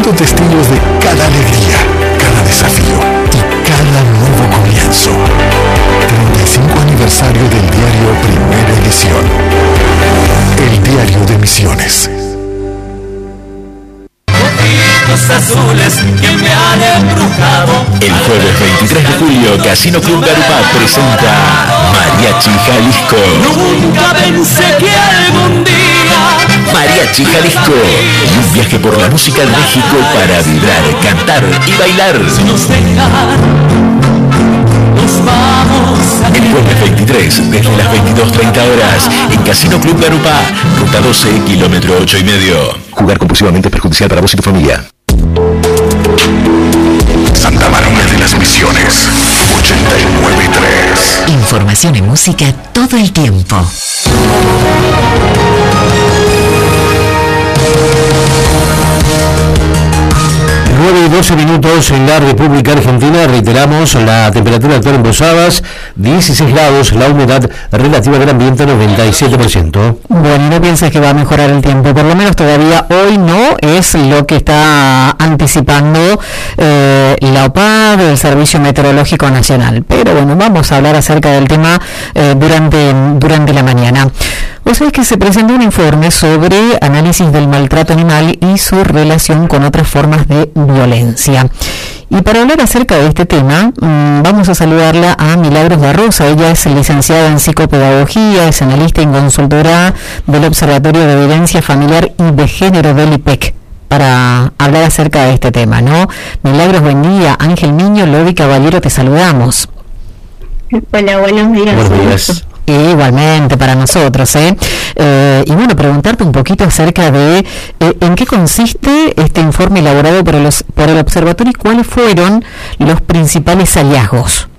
siendo testigos de cada alegría, cada desafío y cada nuevo comienzo. 35 aniversario del diario Primera Edición. El diario de Misiones. Azules que me han embrujado. El jueves 23 de julio, Casino Club Garupá presenta Mariachi Jalisco. Nunca pensé que algún día Mariachi Jalisco. Y un viaje por la música de México para vibrar, cantar y bailar. Si nos dejan, nos vamos a el jueves 23, desde las 22:30 horas, en Casino Club Garupá, ruta 12, kilómetro 8,5. Jugar compulsivamente es perjudicial para vos y tu familia. Santa María de las Misiones, 89.3. Información y música todo el tiempo. 9:12 en la República Argentina. Reiteramos la temperatura actual en Posadas, 16 grados, la humedad relativa del ambiente 97%. Bueno, ¿y no piensas que va a mejorar el tiempo? Por lo menos todavía hoy no, es lo que está anticipando la OPAD, el Servicio Meteorológico Nacional. Pero bueno, vamos a hablar acerca del tema durante la mañana. Vos sabés que se presentó un informe sobre análisis del maltrato animal y su relación con otras formas de violencia. Y para hablar acerca de este tema, vamos a saludarla a Milagros Barrosa. Ella es licenciada en psicopedagogía, es analista y consultora del Observatorio de Violencia Familiar y de Género del IPEC, para hablar acerca de este tema, ¿no? Milagros, buen día. Ángel Niño, Lodi Caballero, te saludamos. Hola, buenos días. Buenos días. Igualmente para nosotros, y bueno, preguntarte un poquito acerca de en qué consiste este informe elaborado por el observatorio y cuáles fueron los principales hallazgos.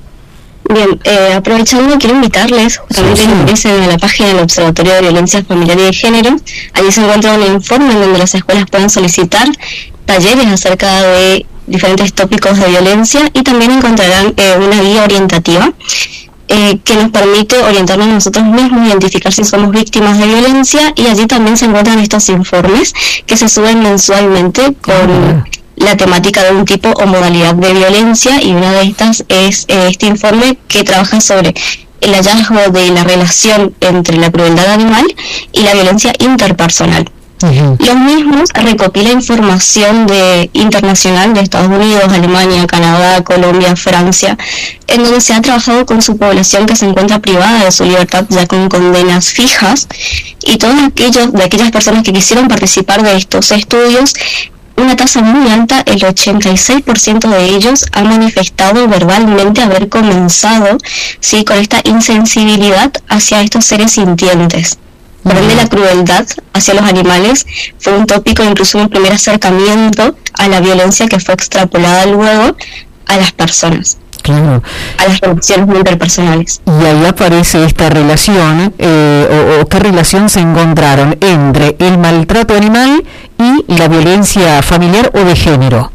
Bien, aprovechando, quiero invitarles justamente que ingresen a la página del Observatorio de Violencia Familiar y de Género. Allí se encuentra un informe en donde las escuelas pueden solicitar talleres acerca de diferentes tópicos de violencia, y también encontrarán una guía orientativa que nos permite orientarnos nosotros mismos, identificar si somos víctimas de violencia, y allí también se encuentran estos informes que se suben mensualmente con la temática de un tipo o modalidad de violencia, y una de estas es este informe que trabaja sobre el hallazgo de la relación entre la crueldad animal y la violencia interpersonal. Los mismos recopila información internacional de Estados Unidos, Alemania, Canadá, Colombia, Francia, en donde se ha trabajado con su población que se encuentra privada de su libertad ya con condenas fijas, y todos aquellas personas que quisieron participar de estos estudios, una tasa muy alta, el 86% de ellos han manifestado verbalmente haber comenzado con esta insensibilidad hacia estos seres sintientes. Por ende, la crueldad hacia los animales fue un tópico, incluso un primer acercamiento a la violencia que fue extrapolada luego a las personas, claro, a las relaciones interpersonales. Y ahí aparece esta relación, o qué relación se encontraron entre el maltrato animal y la violencia familiar o de género.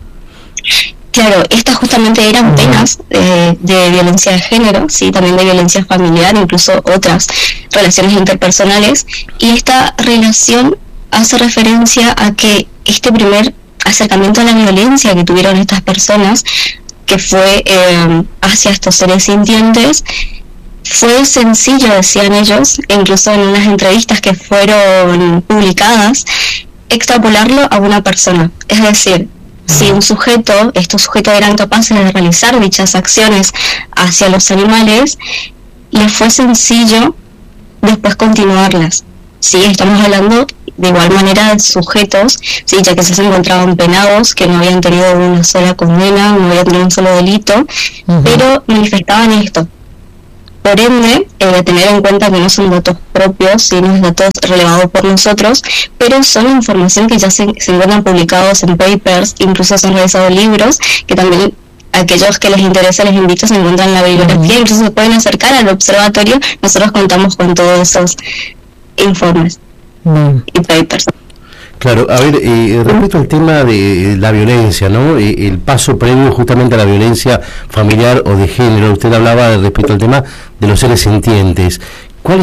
Claro, estas justamente eran penas de violencia de género, sí, también de violencia familiar, incluso otras relaciones interpersonales, y esta relación hace referencia a que este primer acercamiento a la violencia que tuvieron estas personas, que fue hacia estos seres sintientes, fue sencillo, decían ellos, incluso en unas entrevistas que fueron publicadas, extrapolarlo a una persona, es decir, si estos sujetos eran capaces de realizar dichas acciones hacia los animales, les fue sencillo después continuarlas. Sí, estamos hablando de igual manera de sujetos, sí, ya que se encontraban penados, que no habían tenido una sola condena, no habían tenido un solo delito, pero manifestaban esto. Por ende, tener en cuenta que no son datos propios, sino datos relevados por nosotros, pero son información que ya se encuentran publicados en papers, incluso se han realizado libros, que también aquellos que les interesa les invito, se encuentran en la bibliografía, incluso se pueden acercar al observatorio. Nosotros contamos con todos esos informes y papers. Claro, a ver, respecto al tema de la violencia, ¿no? El paso previo justamente a la violencia familiar o de género, usted hablaba respecto al tema de los seres sintientes. ¿Cuál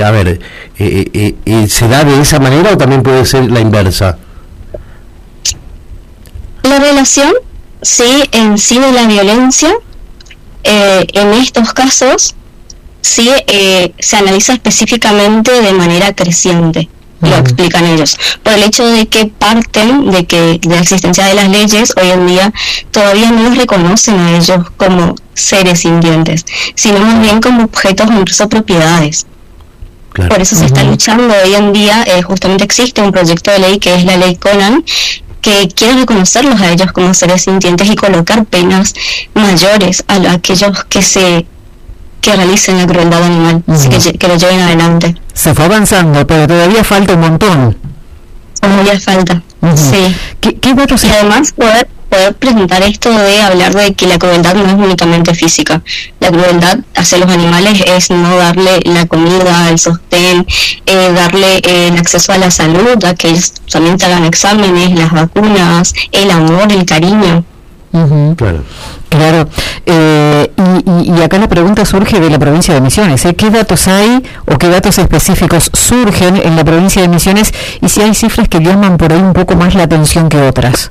es, ¿se da de esa manera o también puede ser la inversa? La relación, sí, en sí de la violencia, en estos casos, sí, se analiza específicamente de manera creciente. Lo explican ellos, por el hecho de que parten de la existencia de las leyes hoy en día todavía no los reconocen a ellos como seres sintientes, sino más bien como objetos o incluso propiedades. Claro. Por eso se está luchando hoy en día, justamente existe un proyecto de ley que es la ley Conan, que quiere reconocerlos a ellos como seres sintientes y colocar penas mayores a aquellos que realicen la crueldad animal, que lo lleven adelante. Se fue avanzando, pero todavía falta un montón. Todavía falta, sí. ¿Qué datos? Y además poder presentar esto de hablar de que la crueldad no es únicamente física. La crueldad hacia los animales es no darle la comida, el sostén, darle el acceso a la salud, a que ellos también te hagan exámenes, las vacunas, el amor, el cariño. Claro. Y acá la pregunta surge de la provincia de Misiones. ¿Qué datos hay o qué datos específicos surgen en la provincia de Misiones y si hay cifras que llaman por ahí un poco más la atención que otras?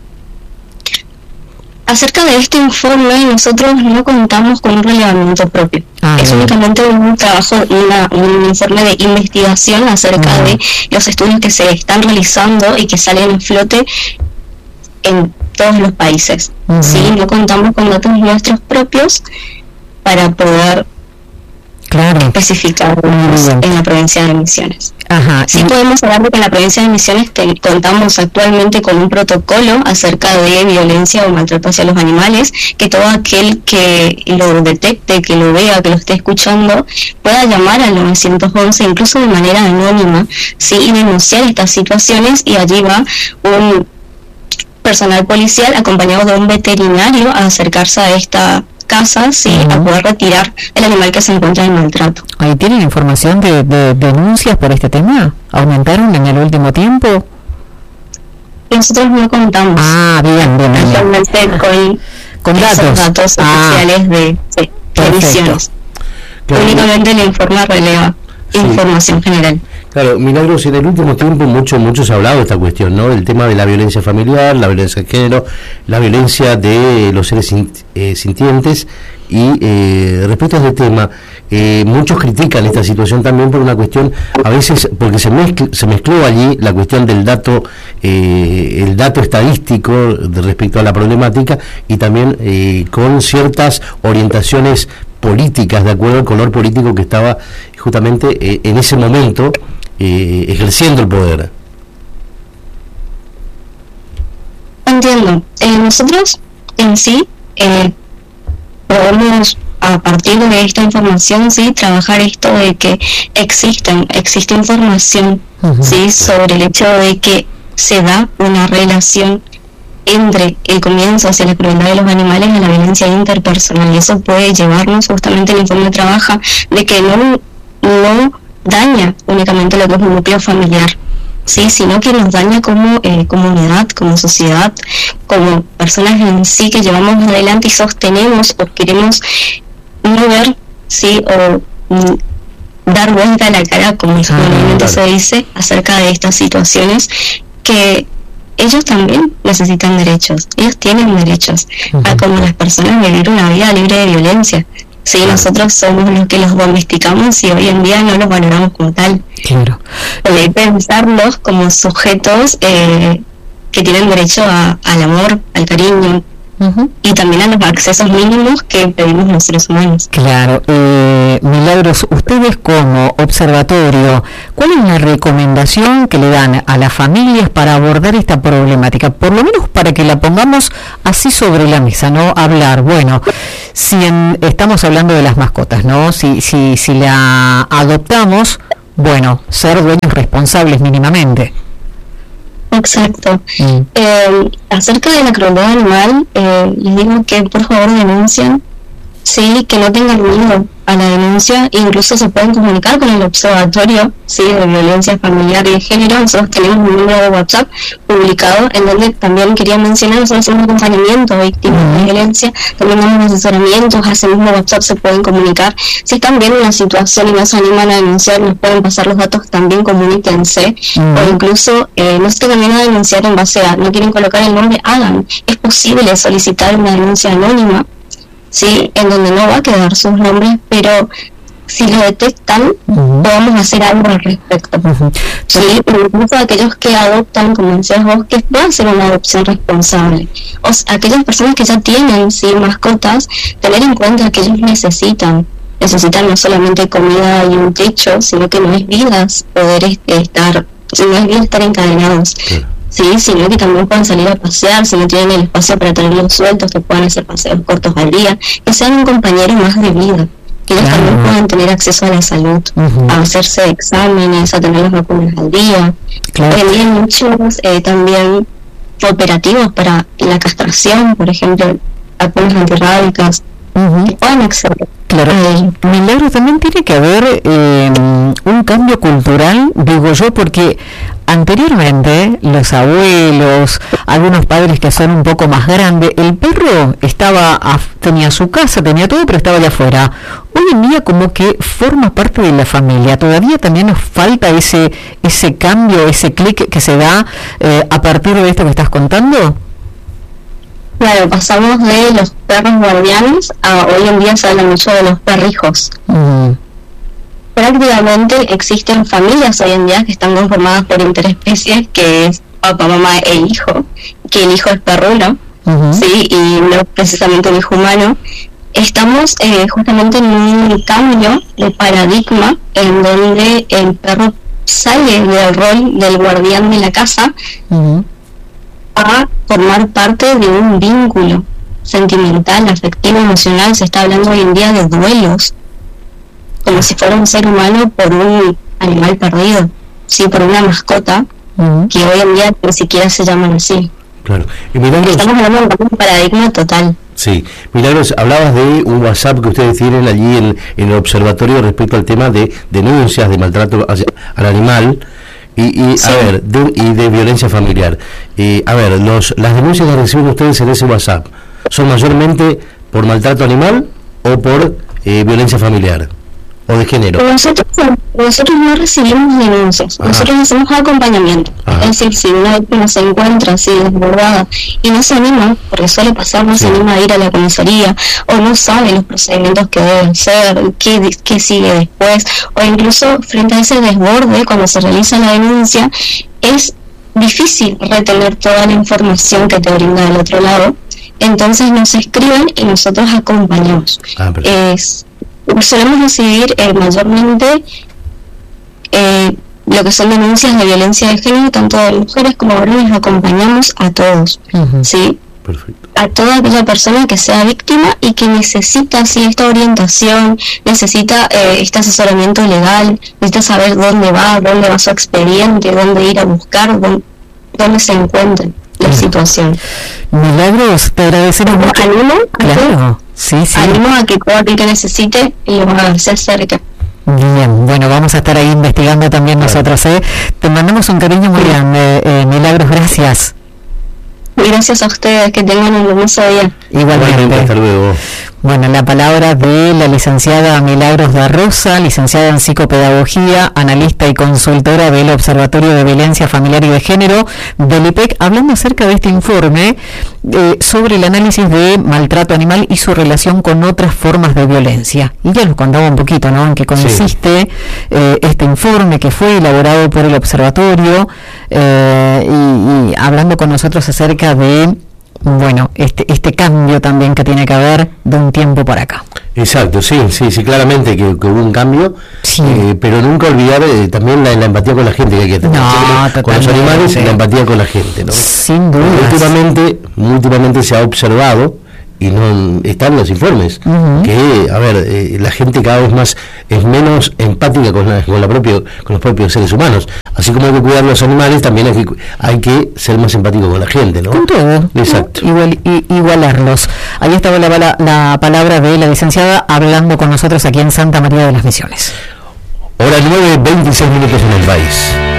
Acerca de este informe, nosotros no contamos con un relevamiento propio. Es únicamente un trabajo, un informe de investigación acerca de los estudios que se están realizando y que salen a flote en todos los países. Sí, no contamos con datos nuestros propios para poder especificar en la provincia de Misiones. Sí podemos hablar de que en la provincia de Misiones contamos actualmente con un protocolo acerca de violencia o maltrato hacia los animales, que todo aquel que lo detecte, que lo vea, que lo esté escuchando, pueda llamar al 911, incluso de manera anónima, ¿sí? Y denunciar estas situaciones, y allí va un personal policial acompañado de un veterinario a acercarse a esta casa, sí, a poder retirar el animal que se encuentra en maltrato. ¿Ahí tienen información de denuncias por este tema? ¿Aumentaron en el último tiempo? Nosotros no contamos. Bien. Con datos oficiales de Misiones. Únicamente el informe releva información general. Claro, Milagros, en el último tiempo mucho se ha hablado de esta cuestión, ¿no? El tema de la violencia familiar, la violencia de género, la violencia de los seres sintientes, y respecto a este tema, muchos critican esta situación también por una cuestión, a veces, porque se mezcló allí la cuestión del dato, el dato estadístico respecto a la problemática, y también con ciertas orientaciones políticas, de acuerdo al color político que estaba justamente en ese momento ejerciendo el poder. Entiendo. Nosotros en sí podemos, a partir de esta información, sí, trabajar esto de que existe información, sí, sobre el hecho de que se da una relación entre el comienzo hacia la crueldad de los animales y la violencia interpersonal, y eso puede llevarnos, justamente el informe trabaja de que no daña únicamente lo que es un núcleo familiar, sí, sino que nos daña como comunidad, como sociedad, como personas en sí que llevamos adelante y sostenemos o queremos no ver, sí, o dar vuelta a la cara, como normalmente se dice, acerca de estas situaciones, que ellos también necesitan derechos, ellos tienen derechos a, como las personas, vivir una vida libre de violencia. Sí, nosotros somos los que los domesticamos y hoy en día no los valoramos como tal. Claro. Pensarlos como sujetos que tienen derecho al amor, al cariño, y también a los accesos mínimos que pedimos los seres humanos. Claro. Milagros, ustedes como observatorio, ¿cuál es la recomendación que le dan a las familias para abordar esta problemática? Por lo menos para que la pongamos así sobre la mesa, ¿no? Hablar, bueno, si estamos hablando de las mascotas, ¿no? Si la adoptamos, bueno, ser dueños responsables mínimamente. Exacto. Acerca de la crueldad animal, les digo que por favor denuncien, sí, que no tengan miedo, a la denuncia, incluso se pueden comunicar con el observatorio, ¿sí?, de violencia familiar y de género. Nosotros tenemos un número de WhatsApp publicado en donde también quería mencionar, nosotros hacemos acompañamiento a víctimas de violencia, también damos asesoramientos, a ese mismo WhatsApp se pueden comunicar. Si están viendo una situación y no se animan a denunciar, nos pueden pasar los datos, también comuníquense, o incluso no se terminan a denunciar en base a, no quieren colocar el nombre, hagan. Es posible solicitar una denuncia anónima, ¿sí?, en donde no va a quedar sus nombres, pero si lo detectan, podemos hacer algo al respecto. Sí, incluso aquellos que adoptan, como decías vos, que puedan ser una adopción responsable. O sea, aquellas personas que ya tienen, sí, mascotas, tener en cuenta que ellos necesitan no solamente comida y un techo, sino que no es vida poder estar encadenados. Sí, sino que también puedan salir a pasear, si no tienen el espacio para tenerlos sueltos, que puedan hacer paseos cortos al día, que sean un compañero más de vida, que ellos también puedan tener acceso a la salud, a hacerse exámenes, a tener las vacunas al día. Hay muchos también operativos para la castración, por ejemplo, vacunas antirrábicas, que puedan acceder. Claro, Milagro, también tiene que haber un cambio cultural, digo yo, porque anteriormente los abuelos, algunos padres que son un poco más grandes, el perro tenía su casa, tenía todo, pero estaba allá afuera. Hoy en día como que forma parte de la familia. Todavía también nos falta ese cambio, ese clic que se da a partir de esto que estás contando. Claro, pasamos de los perros guardianes a hoy en día se habla mucho de los perrijos. Prácticamente existen familias hoy en día que están conformadas por interespecies, que es papá, mamá e hijo, que el hijo es perruno, sí, y no precisamente un hijo humano. Estamos justamente en un cambio de paradigma en donde el perro sale del rol del guardián de la casa a formar parte de un vínculo sentimental, afectivo, emocional. Se está hablando hoy en día de duelos, como si fuera un ser humano por un animal perdido, sí, por una mascota, que hoy en día ni siquiera se llaman así. Claro. Y Milagros, estamos hablando de un paradigma total. Sí, Milagros, hablabas de un WhatsApp que ustedes tienen allí en el observatorio respecto al tema de denuncias de maltrato al animal. Y sí. A ver, y de violencia familiar. A ver, las denuncias que reciben ustedes en ese WhatsApp, ¿son mayormente por maltrato animal o por violencia familiar o de género? Nosotros no recibimos denuncias, nosotros hacemos acompañamiento. Es decir, si una víctima se encuentra así desbordada y no se anima, porque suele pasar, no se anima a ir a la comisaría, o no sabe los procedimientos que deben ser, qué sigue después, o incluso frente a ese desborde, cuando se realiza la denuncia, es difícil retener toda la información que te brinda del otro lado. Entonces nos escriben y nosotros acompañamos. Solemos recibir mayormente lo que son denuncias de violencia de género, tanto de mujeres como varones. Acompañamos a todos, ¿sí? Perfecto. A toda aquella persona que sea víctima y que necesita esta orientación, necesita este asesoramiento legal, necesita saber dónde va su expediente, dónde ir a buscar, dónde se encuentra la situación. Milagros, te agradecemos mucho. Animo a que todo aquel que necesite lo se acerque. Bien, bueno, vamos a estar ahí investigando también nosotros. Te mandamos un cariño muy grande, Milagros, gracias. Gracias a ustedes, que tengan un hermoso día. Igualmente. Hasta luego. Bueno, la palabra de la licenciada Milagros da Rosa, licenciada en psicopedagogía, analista y consultora del Observatorio de Violencia Familiar y de Género del IPEC, hablando acerca de este informe sobre el análisis de maltrato animal y su relación con otras formas de violencia. Y ya nos contaba un poquito, ¿no?, en qué consiste este informe que fue elaborado por el Observatorio y hablando con nosotros acerca de este cambio también que tiene que haber de un tiempo para acá. Exacto, sí, claramente que hubo un cambio, pero nunca olvidar también la empatía con la gente que hay que tener, con los animales y la empatía con la gente, ¿no? Sin duda. Últimamente se ha observado y no están los informes, que, a ver, la gente cada vez más es menos empática con los propios seres humanos. Así como hay que cuidar los animales, también hay que ser más empático con la gente, ¿no? Con todo. Exacto. Igualarlos. Ahí estaba la palabra de la licenciada hablando con nosotros aquí en Santa María de las Misiones. Hora 9:26 en el país.